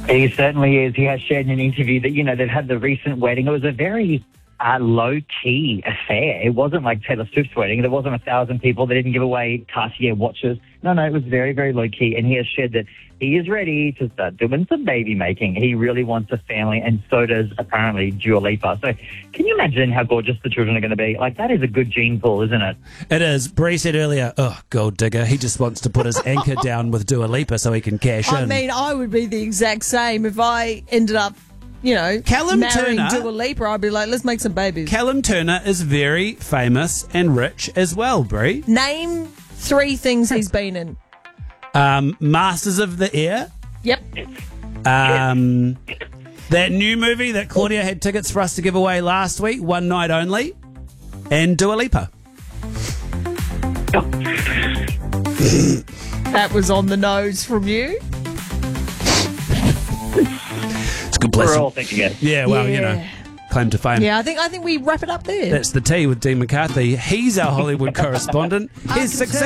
He certainly is. He has shared in an interview that, they've had the recent wedding. It was a very low-key affair. It wasn't like Taylor Swift's wedding. There wasn't 1,000 people. They didn't give away Cartier watches. No, it was very, very low-key. And he has shared that he is ready to start doing some baby making. He really wants a family, and so does, apparently, Dua Lipa. So can you imagine how gorgeous the children are going to be? Like, that is a good gene pool, isn't it? It is. Bree said earlier, gold digger. He just wants to put his anchor down with Dua Lipa so he can cash in. I mean, I would be the exact same if I ended up Callum marrying Turner, Dua Lipa. I'd be like, let's make some babies. Callum Turner is very famous and rich as well, Brie. Name 3 things he's been in. Masters of the Air. Yep. That new movie that Claudia had tickets for us to give away last week, One Night Only, and Dua Lipa. That was on the nose from you. It's a good place. We're all thinking it. Yeah, well, claim to fame. Yeah, I think we wrap it up there. That's the tea with Dean McCarthy. He's our Hollywood correspondent. Here's 6